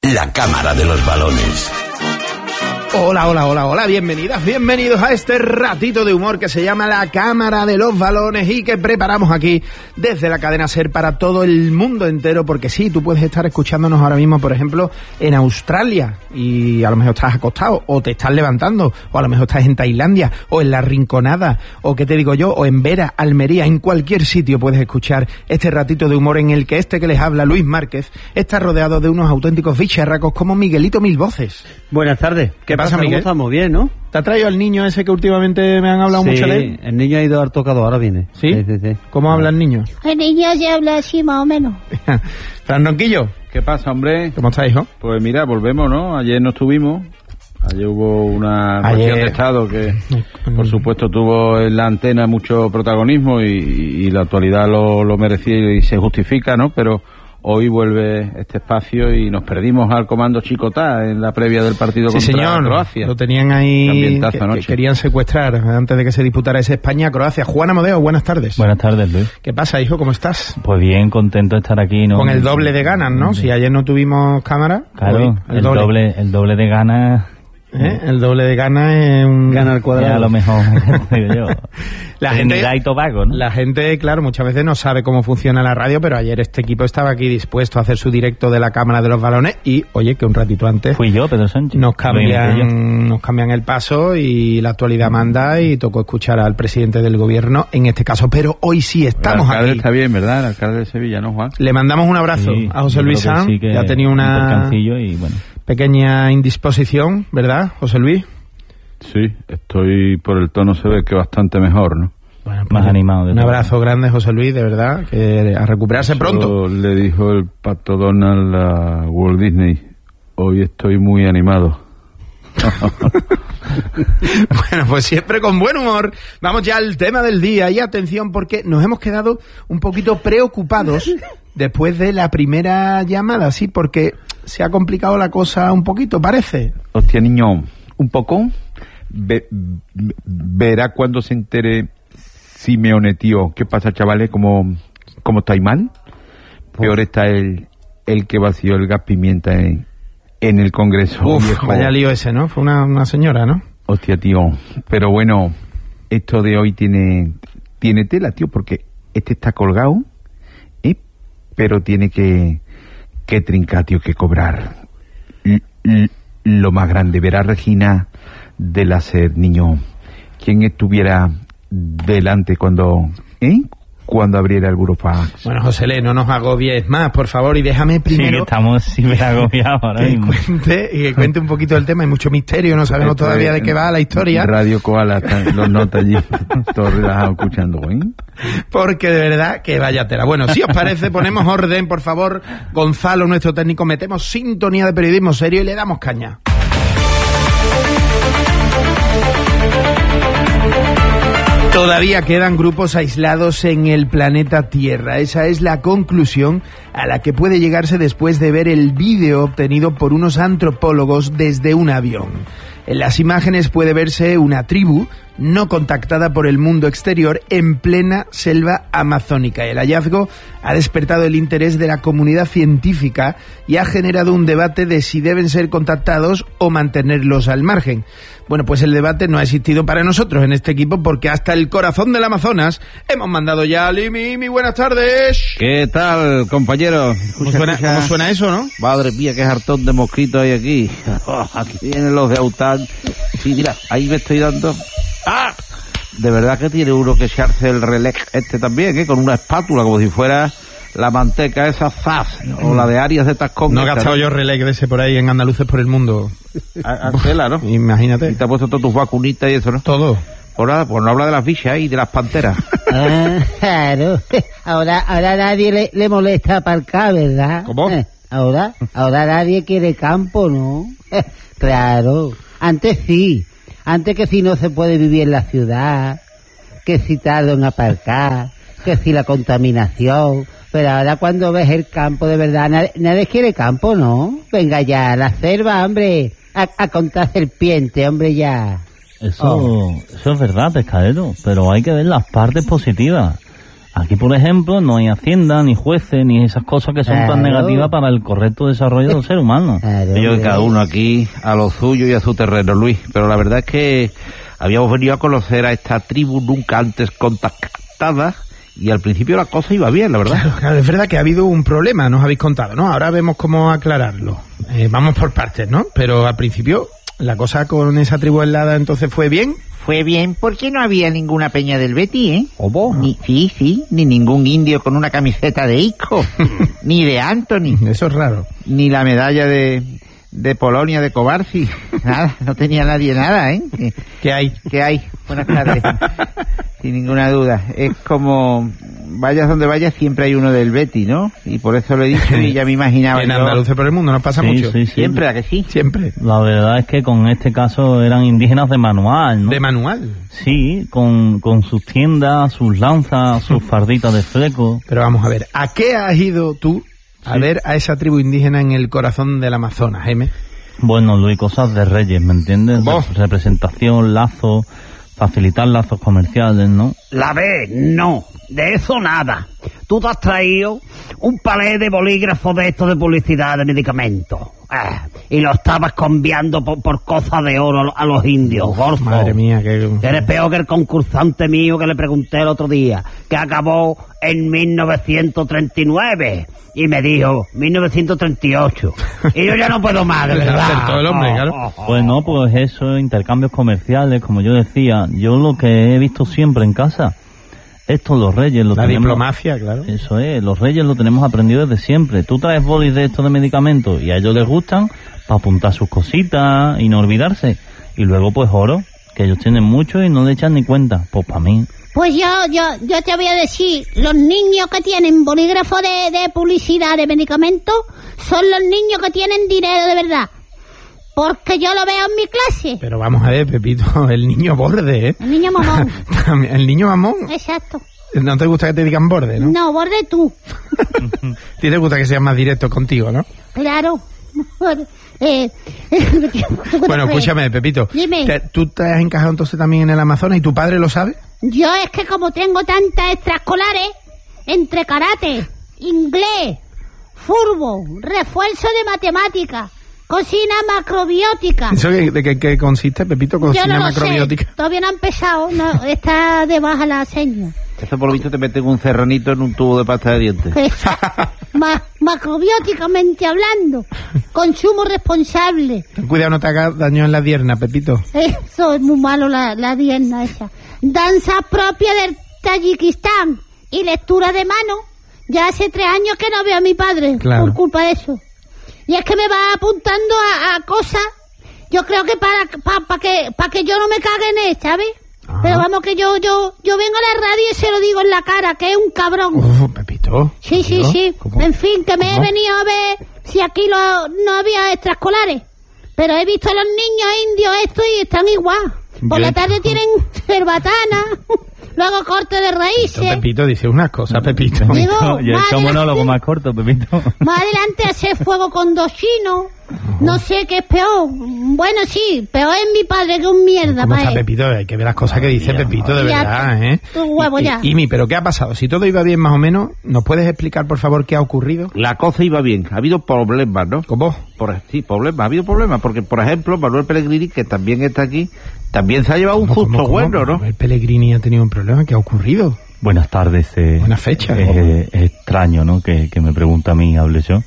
La Cámara de los Balones. Hola, bienvenidas, bienvenidos a este ratito de humor que se llama La Cámara de los Balones y que preparamos aquí desde la cadena SER para todo el mundo entero, porque sí, tú puedes estar escuchándonos ahora mismo, por ejemplo, en Australia y a lo mejor estás acostado o te estás levantando, o a lo mejor estás en Tailandia o en La Rinconada, o qué te digo yo, o en Vera, Almería, en cualquier sitio puedes escuchar este ratito de humor en el que que les habla, Luis Márquez, está rodeado de unos auténticos bicharracos como Miguelito Mil Voces. Buenas tardes. ¿Qué pasa, Miguel? Estamos bien, ¿no? ¿Te ha traído al niño ese que últimamente me han hablado mucho de él? El niño ha ido al tocado, ahora viene. ¿Sí? Sí. ¿Cómo habla el niño? El niño ya habla así, más o menos. Fran Ronquillo. ¿Qué pasa, hombre? ¿Cómo estás, hijo? Pues mira, volvemos, ¿no? Ayer no estuvimos. Ayer hubo una cuestión de Estado que, por supuesto, tuvo en la antena mucho protagonismo y la actualidad lo merecía y se justifica, ¿no? Pero hoy vuelve este espacio y nos perdimos al comando Chicotá en la previa del partido contra Croacia. Lo tenían ahí, que querían secuestrar antes de que se disputara ese España-Croacia. Juan Amodeo, buenas tardes. Buenas tardes, Luis. ¿Qué pasa, hijo? ¿Cómo estás? Pues bien, contento de estar aquí, ¿no? Con el doble de ganas, ¿no? Si ayer no tuvimos cámara. Claro, el doble de ganas. El doble de ganas es un... Gana al cuadrado. A lo mejor, digo yo. Trinidad y Tobago, ¿no? La gente, claro, muchas veces no sabe cómo funciona la radio, pero ayer este equipo estaba aquí dispuesto a hacer su directo de la Cámara de los Balones y, oye, que un ratito antes... Fui yo, Pedro Sánchez. Nos cambian el paso y la actualidad manda y tocó escuchar al presidente del gobierno en este caso, pero hoy sí estamos aquí. El alcalde está bien, ¿verdad? El alcalde de Sevilla, ¿no, Juan? Le mandamos un abrazo a José Luis Sanz, que ha tenido una y, bueno, pequeña indisposición, ¿verdad, José Luis? Sí, estoy por el tono, se ve que bastante mejor, ¿no? Bueno, pues más animado. Un abrazo grande, José Luis, de verdad, que a recuperarse pronto. Le dijo el Pato Donald a Walt Disney, hoy estoy muy animado. Bueno, pues siempre con buen humor. Vamos ya al tema del día y atención porque nos hemos quedado un poquito preocupados después de la primera llamada, sí, porque se ha complicado la cosa un poquito, parece. Hostia, niño, un poco. Verá cuando se entere Simeone, tío. ¿Qué pasa, chavales? ¿Cómo estáis mal? Peor está el que vació el gas pimienta en el Congreso. Viejo. Vaya lío ese, ¿no? Fue una señora, ¿no? Hostia, tío. Pero bueno, esto de hoy tiene tela, tío, porque este está colgado, pero tiene que trincar, tío, que cobrar lo más grande. Verá, Regina de la SER, niño, ¿quién estuviera delante cuando abriera el Burofax? Bueno, José Le, no nos agobies más, por favor, y déjame primero... Sí, que estamos súper agobiados ahora mismo. Que cuente un poquito del tema, hay mucho misterio, no sabemos todavía de qué va la historia. Radio Koala, los notas allí, todos relajados escuchando, Porque de verdad que vaya tela. Bueno, si os parece, ponemos orden, por favor, Gonzalo, nuestro técnico, metemos sintonía de periodismo serio y le damos caña. Todavía quedan grupos aislados en el planeta Tierra. Esa es la conclusión a la que puede llegarse después de ver el vídeo obtenido por unos antropólogos desde un avión. En las imágenes puede verse una tribu no contactada por el mundo exterior en plena selva amazónica. El hallazgo ha despertado el interés de la comunidad científica y ha generado un debate de si deben ser contactados o mantenerlos al margen. Bueno, pues el debate no ha existido para nosotros en este equipo porque hasta el corazón del Amazonas hemos mandado ya a Limi. Buenas tardes. ¿Qué tal, compañero? ¿Cómo suena eso, no? Madre mía, qué hartón de mosquitos hay aquí. Aquí vienen los de Aután. Sí, mira, ahí me estoy dando... ¡Ah! De verdad que tiene uno que echarse el relé también, con una espátula, como si fuera la manteca esa Zaz, o la de Arias de Tascón. No he gastado yo relé de ese por ahí en Andaluces por el mundo. Antela, ¿no? Imagínate. Y te ha puesto todas tus vacunitas y eso, ¿no? Todo. Pues nada, pues no habla de las bichas y de las panteras. Claro. Ahora nadie le molesta aparcar, ¿verdad? ¿Cómo? Ahora nadie quiere campo, ¿no? Claro. Antes sí. Antes que si no se puede vivir en la ciudad, que si tardo en aparcar, que si la contaminación, pero ahora cuando ves el campo de verdad, nadie quiere campo, ¿no? Venga ya, la selva, hombre, a contar serpiente, hombre, ya. Eso es verdad, pescadero, pero hay que ver las partes positivas. Aquí, por ejemplo, no hay hacienda, ni jueces, ni esas cosas que son tan negativas para el correcto desarrollo del ser humano. Yo que cada uno aquí a lo suyo y a su terreno, Luis. Pero la verdad es que habíamos venido a conocer a esta tribu nunca antes contactada y al principio la cosa iba bien, la verdad. Claro, es verdad que ha habido un problema, nos habéis contado, ¿no? Ahora vemos cómo aclararlo. Vamos por partes, ¿no? Pero al principio la cosa con esa tribu helada entonces fue bien. Fue bien porque no había ninguna peña del Betis, ¿eh? ¿Cómo? Sí, ni ningún indio con una camiseta de Isco, ni de Anthony. Eso es raro. Ni la medalla de Polonia de Cobarci. Nada, no tenía nadie nada, ¿eh? ¿Qué hay? ¿Qué hay? Buenas tardes. Sin ninguna duda. Es como, vayas donde vayas, siempre hay uno del Betis, ¿no? Y por eso lo he dicho y ya me imaginaba. En yo. Andalucía por el mundo nos pasa mucho. Sí. Siempre, ¿a que sí? Siempre. La verdad es que con este caso eran indígenas de manual, ¿no? ¿De manual? Sí, con sus tiendas, sus lanzas, sus farditas de fleco. Pero vamos a ver, ¿a qué has ido tú a ver a esa tribu indígena en el corazón del Amazonas, Jaime? Bueno, Luis, cosas de reyes, ¿me entiendes? ¿Vos? Representación, lazos, facilitar lazos comerciales, ¿no? La B, no, de eso nada. Tú te has traído un palé de bolígrafos de estos de publicidad de medicamentos. Y lo estabas conviando por cosas de oro a los indios, gorfo. Madre mía, que Eres peor que el concursante mío que le pregunté el otro día, que acabó en 1939. Y me dijo, 1938. Y yo ya no puedo más, de verdad. acertó el hombre, claro. Pues no, pues eso, intercambios comerciales, como yo decía. Yo lo que he visto siempre en casa, esto los reyes lo La tenemos... diplomacia, claro. Eso es, los reyes lo tenemos aprendido desde siempre. Tú traes bolis de estos de medicamentos y a ellos les gustan para apuntar sus cositas y no olvidarse. Y luego pues oro, que ellos tienen mucho y no le echan ni cuenta. Pues para mí... Pues yo te voy a decir, los niños que tienen bolígrafo de publicidad de medicamentos son los niños que tienen dinero de verdad. Porque yo lo veo en mi clase. Pero vamos a ver, Pepito, el niño borde, ¿eh? El niño mamón. El niño mamón. Exacto. No te gusta que te digan borde, ¿no? No, borde tú. A ti te gusta que sean más directos contigo, ¿no? Claro. Bueno, escúchame, Pepito. Dime. ¿Tú te has encajado entonces también en el Amazonas y tu padre lo sabe? Yo es que como tengo tantas extraescolares, entre karate, inglés, fútbol, refuerzo de matemáticas, cocina macrobiótica. ¿Eso de qué consiste, Pepito? Yo Cocina no lo macrobiótica. sé, todavía no ha empezado, no, está de baja la seña. Eso por lo visto te meten un serranito en un tubo de pasta de dientes. Macrobióticamente hablando, consumo responsable. Ten cuidado, no te hagas daño en la pierna, Pepito. Eso es muy malo, la pierna esa. Danza propia del Tayikistán y lectura de mano. Ya hace 3 años que no veo a mi padre, claro, por culpa de eso. Y es que me va apuntando a cosas, yo creo que para que yo no me cague en él, ¿sabes? Pero vamos, que yo vengo a la radio y se lo digo en la cara, que es un cabrón. Pepito. Sí. ¿Cómo? En fin, que me he venido a ver si aquí no había extraescolares. Pero he visto a los niños indios esto y están igual. Por la tarde tienen cerbatana, luego corte de raíces. Pepito, dice unas cosas, Pepito. Digo, y el monólogo más corto, Pepito. Más adelante hacer fuego con 2 chinos. No sé qué es peor. Bueno, sí, peor es mi padre, que un mierda. ¿Cómo está él. Pepito? Hay que ver las cosas que dice Pepito, de Ya, verdad, ¿eh? tu huevo ya. Imi, ¿pero qué ha pasado? Si todo iba bien más o menos, ¿nos puedes explicar, por favor, qué ha ocurrido? La cosa iba bien, ha habido problemas, ¿no? ¿Cómo? Sí, problemas, ha habido problemas, porque, por ejemplo, Manuel Pellegrini, que también está aquí, también se ha llevado un susto bueno, ¿no? El Pellegrini ha tenido un problema, ¿qué ha ocurrido? Buenas tardes. Buena fecha. Es extraño, ¿no? Que me pregunta a mí, hable yo.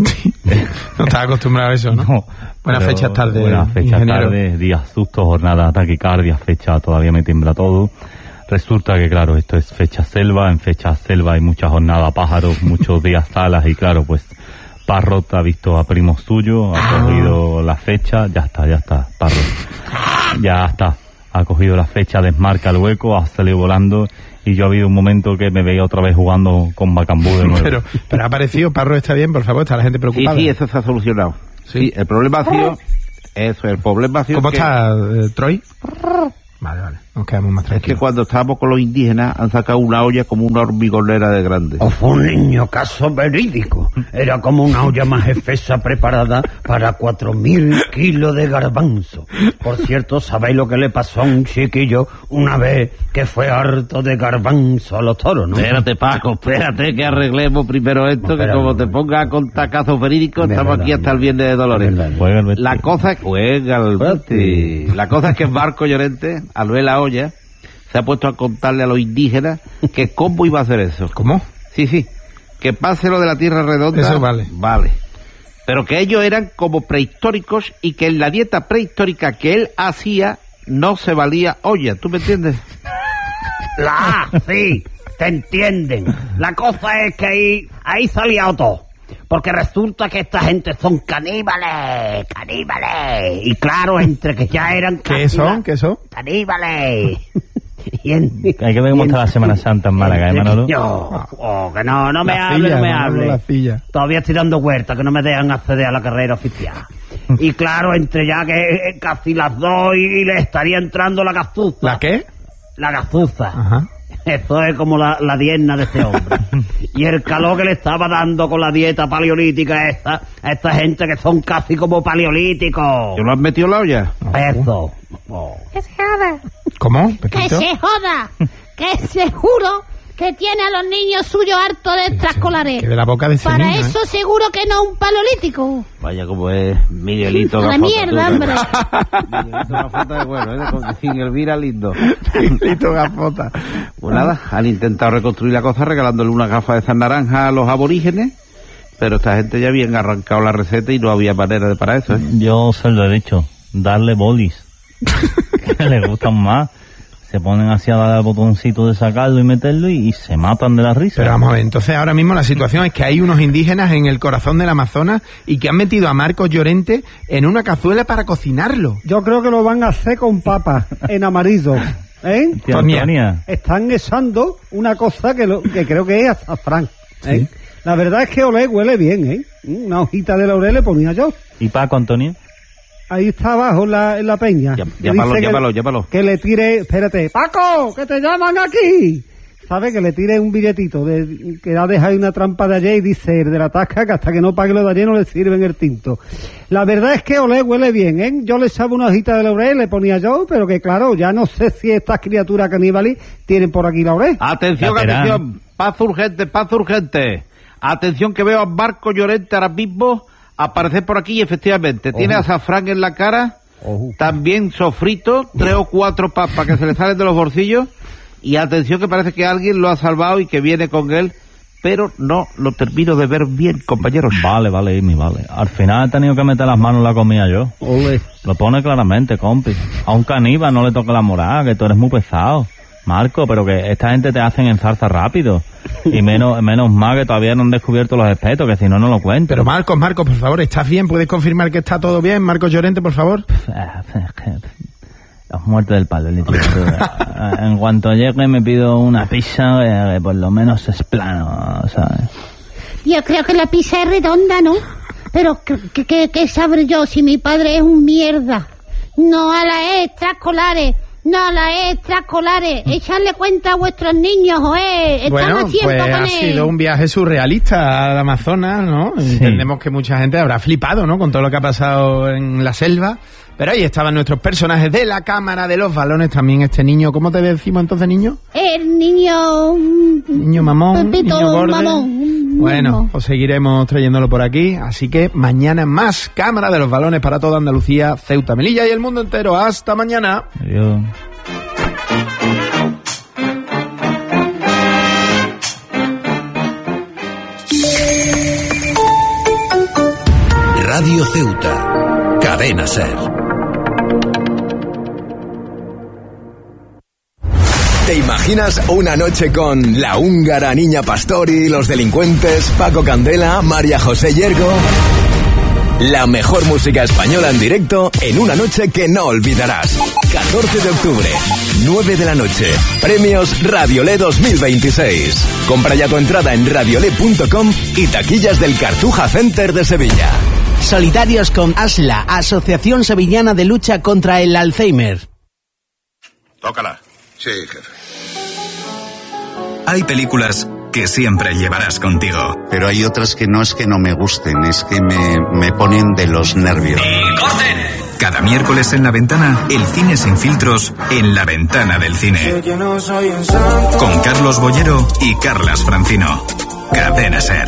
No estás acostumbrado a eso, ¿no? Buenas fechas tardes, Buenas fechas ingeniero. tardes, días sustos, jornada, taquicardia, fecha, todavía me tiembla todo. Resulta que, claro, esto es fecha selva, en fecha selva hay muchas jornadas pájaros, muchos días salas y, claro, pues Parrot ha visto a primos suyos, ha cogido la fecha, ya está, Parrot. Ya está, ha cogido la fecha, desmarca el hueco, ha salido volando y yo ha habido un momento que me veía otra vez jugando con Bacambú de nuevo. Pero ha aparecido, Parrot está bien, por favor, está la gente preocupada. Sí, eso se ha solucionado. Sí, el problema ha sido... Eso, el problema ha sido ¿Cómo que... está, Troy? Vale. nos quedamos más Es tranquilos. que cuando estábamos con los indígenas han sacado una olla como una hormigonera de grande. O fue un niño caso verídico. Era como una olla más espesa preparada para 4.000 kilos de garbanzo. Por cierto, ¿sabéis lo que le pasó a un chiquillo una vez que fue harto de garbanzo a los toros, no? Espérate, Paco, espérate que arreglemos primero esto, Espera, que como no. te pongas con tacazos verídicos, estamos aquí hasta el viernes de Dolores. Juega el Betis. La cosa es La cosa es que Marco Llorente, al ver la olla, se ha puesto a contarle a los indígenas que cómo iba a hacer eso. ¿Cómo? Sí, que pase lo de la Tierra Redonda. Eso vale. Vale. Pero que ellos eran como prehistóricos y que en la dieta prehistórica que él hacía no se valía olla. ¿Tú me entiendes? Sí, te entienden. La cosa es que ahí salía todo. Porque resulta que esta gente son caníbales. Y claro, entre que ya eran ¿Qué son? caníbales. Hay que ver cómo está la Semana Santa en Málaga, Manolo. Que no me La hable, silla, no me Manolo, hable. la silla. Todavía estoy dando vueltas, que no me dejan acceder a la carrera oficial. Y claro, entre ya que casi las 2 y le estaría entrando la gazuza. ¿La qué? La gazuza. Ajá. Eso es como la dienna de este hombre. Y el calor que le estaba dando con la dieta paleolítica esa, a esta gente que son casi como paleolíticos. ¿Yo lo has metido en la olla? Eso. Que se joda. ¿Cómo? Que ¿Pepito? se joda. Que seguro que tiene a los niños suyos hartos de extraescolares. Que de la boca de ese Para niño, eso seguro que no un paleolítico. Vaya como es Miguelito A la Gafota, mierda, tú, hombre. Miguelito Gafota de bueno, sin Elvira lindo. Miguelito Gafota. Pues nada, han intentado reconstruir la cosa regalándole una gafa de esas naranjas a los aborígenes, pero esta gente ya habían arrancado la receta y no había manera de para eso, ¿eh? Yo se lo he dicho, darle bolis. Que les gustan más. Se ponen así a dar el botoncito de sacarlo y meterlo y se matan de la risa. Pero vamos a ver, entonces ahora mismo la situación es que hay unos indígenas en el corazón del Amazonas y que han metido a Marcos Llorente en una cazuela para cocinarlo. Yo creo que lo van a hacer con papas en amarillo, ¿eh? Tía Antonia. Están echando una cosa que creo que es azafrán, ¿eh? Sí. La verdad es que huele bien, ¿eh? Una hojita de laurel le ponía yo. ¿Y Paco, Antonio? Ahí está abajo en la peña. Que dice Llámalo. Que le tire... Espérate. ¡Paco! ¡Que te llaman aquí! ¿Sabe? Que le tire un billetito que ha dejado una trampa de ayer y dice el de la tasca que hasta que no pague lo de ayer no le sirven el tinto. La verdad es que huele bien, ¿eh? Yo le echaba una hojita de laurel, le ponía yo, pero que claro, ya no sé si estas criaturas caníbales tienen por aquí laurel. Atención, atención. Paz urgente. Atención que veo a Marco Llorente ahora mismo aparecer por aquí y efectivamente tiene azafrán en la cara, también sofrito, 3 o 4 papas que se le salen de los bolsillos y atención que parece que alguien lo ha salvado y que viene con él, pero no lo termino de ver bien, compañeros. Vale, Amy, vale. Al final he tenido que meter las manos en la comida yo. Lo pone claramente, compi. A un caníbal no le toca la moral, que tú eres muy pesado. Marco, pero que esta gente te hacen en zarza rápido. Y menos mal que todavía no han descubierto los espetos, que si no, no lo cuento. Pero Marcos, por favor, ¿estás bien? ¿Puedes confirmar que está todo bien? Marcos Llorente, por favor. Los muertos del palo, en cuanto llegue me pido una pizza que por lo menos es plano, ¿sabes? Yo creo que la pizza es redonda, ¿no? Pero ¿qué sabré yo si mi padre es un mierda? No a las extraescolares. Echarle cuenta a vuestros niños, están Bueno, haciendo pues con ha él. sido un viaje surrealista al Amazonas, ¿no? Sí. Entendemos que mucha gente habrá flipado, ¿no? Con todo lo que ha pasado en la selva. Pero ahí estaban nuestros personajes de la Cámara de los Balones. También este niño, ¿cómo te decimos entonces, niño? El niño... Niño mamón, Pepito niño gordo. mamón. Bueno, os seguiremos trayéndolo por aquí. Así que mañana más Cámara de los Balones para toda Andalucía, Ceuta, Melilla y el mundo entero. Hasta mañana. Adiós. Radio Ceuta, Cadena Ser. ¿Te imaginas una noche con la húngara Niña Pastori, los delincuentes, Paco Candela, María José Yergo? La mejor música española en directo en una noche que no olvidarás. 14 de octubre, 9 de la noche. Premios Radiolé 2026. Compra ya tu entrada en radiolé.com y taquillas del Cartuja Center de Sevilla. Solidarios con ASLA, Asociación Sevillana de Lucha contra el Alzheimer. Tócala. Sí, jefe. Hay películas que siempre llevarás contigo. Pero hay otras que no es que no me gusten, es que me ponen de los nervios. ¡Y corten! Cada miércoles en La Ventana, el cine sin filtros en La Ventana del Cine. Con Carlos Bollero y Carlas Francino. Cadena SER.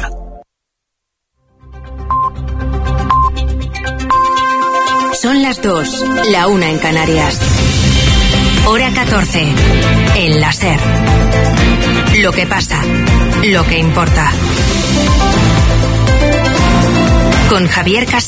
Son las 2, la 1 en Canarias. Hora 14, en la SER. Lo que pasa, lo que importa. Con Javier Casas.